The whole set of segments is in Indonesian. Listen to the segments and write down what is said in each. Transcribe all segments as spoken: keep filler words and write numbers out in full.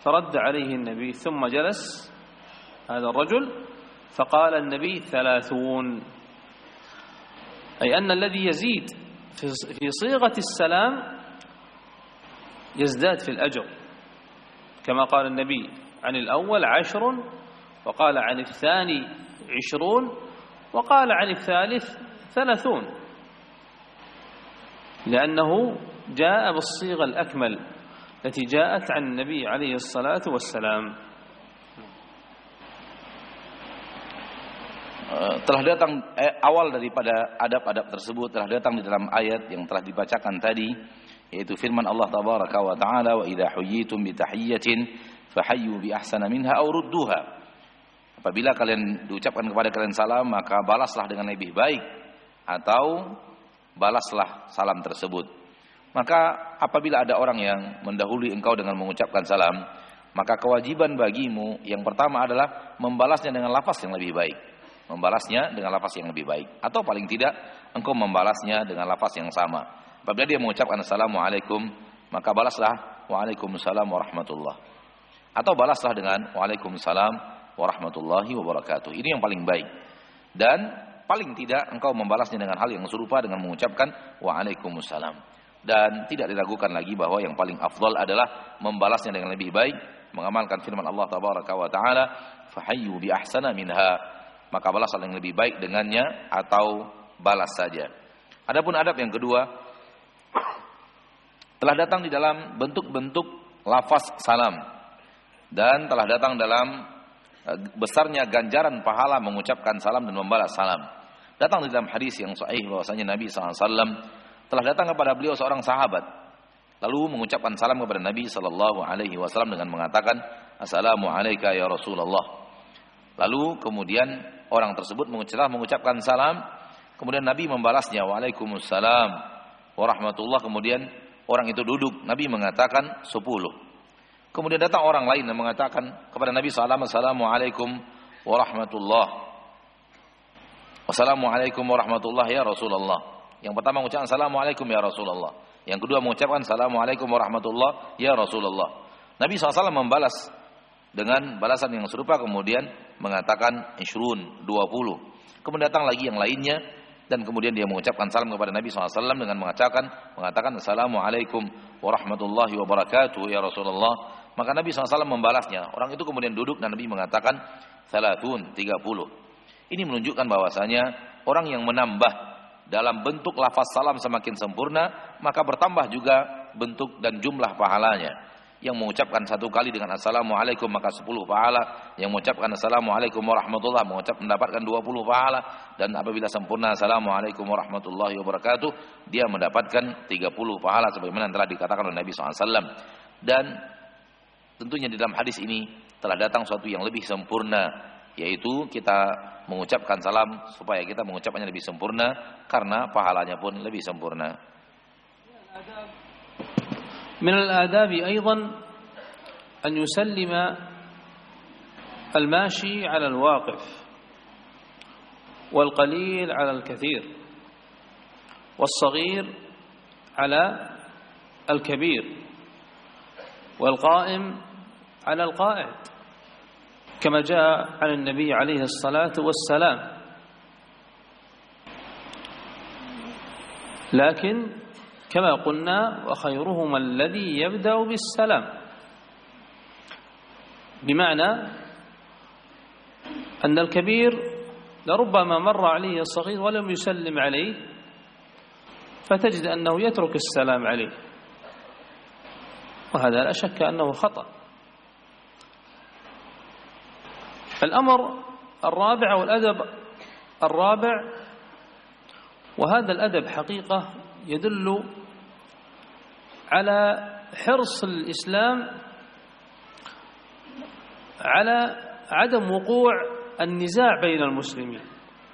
فرد عليه النبي ثم جلس هذا الرجل فقال النبي ثلاثون، أي أن الذي يزيد في صيغة السلام يزداد في الأجر، كما قال النبي عن الأول عشر، وقال عن الثاني عشرون، وقال عن الثالث ثلاثون، لأنه جاء بالصيغة الأكمل التي جاءت عن النبي عليه الصلاة والسلام. Telah datang eh, awal daripada adab-adab tersebut telah datang di dalam ayat yang telah dibacakan tadi, yaitu firman Allah tabaraka wa taala, wa idza huyyitum bi tahiyyatin fahayyu bi ahsana minha aw rudduha. Apabila kalian diucapkan kepada kalian salam, maka balaslah dengan lebih baik atau balaslah salam tersebut. Maka apabila ada orang yang mendahului engkau dengan mengucapkan salam, maka kewajiban bagimu yang pertama adalah membalasnya dengan lafaz yang lebih baik. Membalasnya dengan lafaz yang lebih baik, atau paling tidak engkau membalasnya dengan lafaz yang sama. Apabila dia mengucapkan assalamualaikum, maka balaslah waalaikumsalam warahmatullah, atau balaslah dengan waalaikumsalam warahmatullahi wabarakatuh. Ini yang paling baik. Dan paling tidak engkau membalasnya dengan hal yang serupa dengan mengucapkan waalaikumsalam. Dan tidak diragukan lagi bahwa yang paling afdal adalah membalasnya dengan lebih baik, mengamalkan firman Allah tabaraka wa taala, fahayyu bi ahsana minha, maka balaslah yang lebih baik dengannya atau balas saja. Adapun adab yang kedua telah datang di dalam bentuk-bentuk lafaz salam, dan telah datang dalam besarnya ganjaran pahala mengucapkan salam dan membalas salam. Datang di dalam hadis yang sahih bahwasanya Nabi sallallahu alaihi wasallam telah datang kepada beliau seorang sahabat, lalu mengucapkan salam kepada Nabi sallallahu alaihi wasallam dengan mengatakan, assalamu alayka ya Rasulullah. Lalu kemudian orang tersebut mengucapkan salam, kemudian Nabi membalasnya, waalaikumsalam warahmatullah. Kemudian orang itu duduk, Nabi mengatakan sepuluh. Kemudian datang orang lain yang mengatakan kepada Nabi sallallahu alaihi wasallam, assalamualaikum warahmatullah, wassalamualaikum warahmatullah ya Rasulullah. Yang pertama mengucapkan assalamualaikum ya Rasulullah, yang kedua mengucapkan assalamualaikum warahmatullah ya Rasulullah. Nabi sallallahu alaihi wasallam membalas dengan balasan yang serupa, kemudian mengatakan ishrun, dua puluh. Kemudian datang lagi yang lainnya, dan kemudian dia mengucapkan salam kepada Nabi sallallahu alaihi wasallam dengan mengatakan mengatakan assalamualaikum warahmatullahi wabarakatuh ya Rasulullah. Maka Nabi sallallahu alaihi wasallam membalasnya. Orang itu kemudian duduk dan Nabi mengatakan salatun, tiga puluh. Ini menunjukkan bahwasanya orang yang menambah dalam bentuk lafaz salam semakin sempurna, maka bertambah juga bentuk dan jumlah pahalanya. Yang mengucapkan satu kali dengan assalamualaikum maka sepuluh pahala, yang mengucapkan assalamualaikum warahmatullah mengucap mendapatkan dua puluh pahala, dan apabila sempurna assalamualaikum warahmatullahi wabarakatuh dia mendapatkan tiga puluh pahala sebagaimana telah dikatakan oleh Nabi sallallahu alaihi wasallam. Dan tentunya di dalam hadis ini telah datang suatu yang lebih sempurna, yaitu kita mengucapkan salam supaya kita mengucapkannya lebih sempurna, karena pahalanya pun lebih sempurna. من الآداب أيضا أن يسلم الماشي على الواقف، والقليل على الكثير، والصغير على الكبير، والقائم على القاعد، كما جاء عن النبي عليه الصلاة والسلام. لكن كما قلنا وخيرهما الذي يبدأ بالسلام، بمعنى أن الكبير لربما مر عليه الصغير ولم يسلم عليه، فتجد أنه يترك السلام عليه، وهذا لا شك أنه خطأ. الأمر الرابع والأدب الرابع، وهذا الأدب حقيقة يدل على حرص الإسلام على عدم وقوع النزاع بين المسلمين.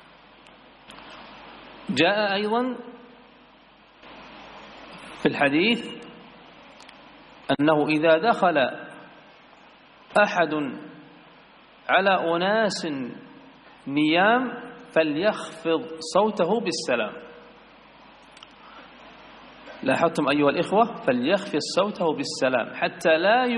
جاء أيضا في الحديث أنه إذا دخل أحد على أناس نيام فليخفض صوته بالسلام. لاحظتم أيها الإخوة؟ فليخفض صوته بالسلام حتى لا